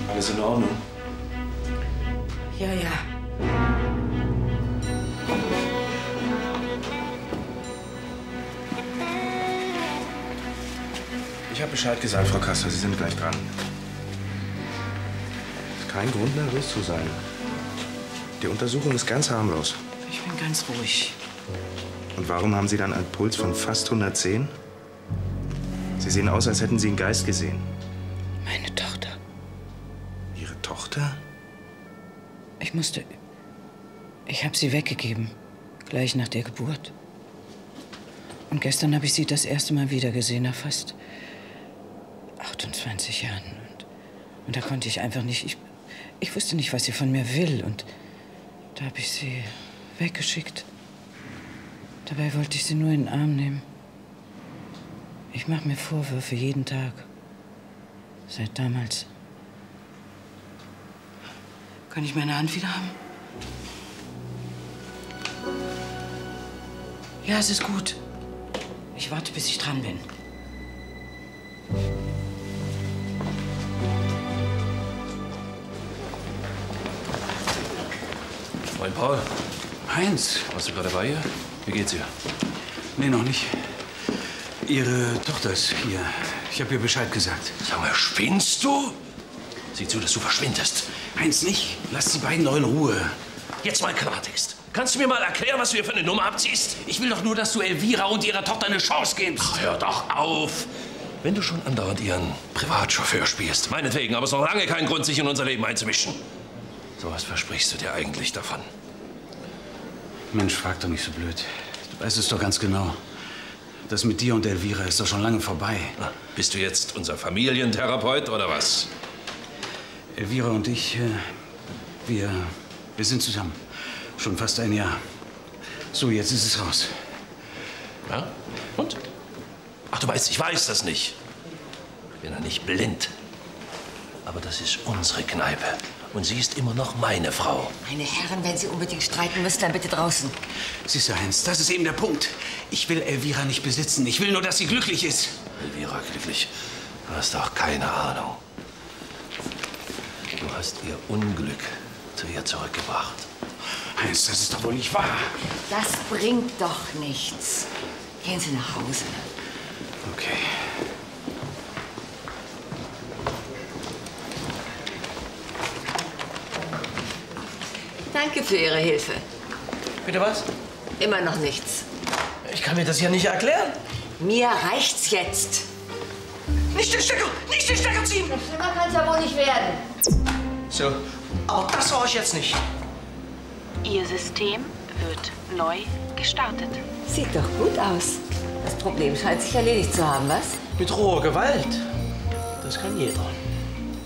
Alles in Ordnung? Ja, ja. Ich habe Bescheid gesagt, Frau Kastor. Sie sind gleich dran. Ist kein Grund, nervös zu sein. Die Untersuchung ist ganz harmlos. Ich bin ganz ruhig. Und warum haben Sie dann einen Puls von fast 110? Sie sehen aus, als hätten Sie einen Geist gesehen. Meine Tochter. Ihre Tochter? Ich habe sie weggegeben. Gleich nach der Geburt. Und gestern habe ich sie das erste Mal wiedergesehen, nach fast 28 Jahren. Und da konnte ich einfach nicht... Ich wusste nicht, was sie von mir will. Und da habe ich sie weggeschickt. Dabei wollte ich sie nur in den Arm nehmen. Ich mache mir Vorwürfe jeden Tag. Seit damals. Kann ich meine Hand wieder haben? Ja, es ist gut. Ich warte, bis ich dran bin. Moin, Paul. Heinz. Warst du gerade bei ihr? Wie geht's ihr? Nee, noch nicht. Ihre Tochter ist hier. Ich habe ihr Bescheid gesagt. Sag mal, spinnst du? Sieh zu, dass du verschwindest. Heinz, nicht. Lass die beiden doch in Ruhe. Jetzt mal Klartext. Kannst du mir mal erklären, was du hier für eine Nummer abziehst? Ich will doch nur, dass du Elvira und ihrer Tochter eine Chance gibst. Ach, hör doch auf. Wenn du schon andauernd ihren Privatchauffeur spielst, meinetwegen, aber es ist noch lange kein Grund, sich in unser Leben einzumischen. So was versprichst du dir eigentlich davon? Mensch, frag doch nicht so blöd. Du weißt es doch ganz genau. Das mit dir und Elvira ist doch schon lange vorbei. Na, bist du jetzt unser Familientherapeut oder was? Elvira und ich, wir sind zusammen. Schon fast ein Jahr. So, jetzt ist es raus. Ja? Und? Ach, du weißt, ich weiß das nicht. Ich bin ja nicht blind. Aber das ist unsere Kneipe. Und sie ist immer noch meine Frau. Meine Herren, wenn Sie unbedingt streiten müssen, dann bitte draußen. Siehst du, Heinz, das ist eben der Punkt. Ich will Elvira nicht besitzen. Ich will nur, dass sie glücklich ist. Elvira glücklich? Du hast doch keine Ahnung. Du hast ihr Unglück zu ihr zurückgebracht. Heinz, das ist doch wohl nicht wahr. Das bringt doch nichts. Gehen Sie nach Hause. Okay. Danke für Ihre Hilfe. Bitte was? Immer noch nichts. Ich kann mir das ja nicht erklären. Mir reicht's jetzt. Nicht den Stecker ziehen! Schlimmer kann's ja wohl nicht werden. So, auch das war ich jetzt nicht. Ihr System wird neu gestartet. Sieht doch gut aus. Das Problem scheint sich erledigt zu haben, was? Mit roher Gewalt. Das kann jeder.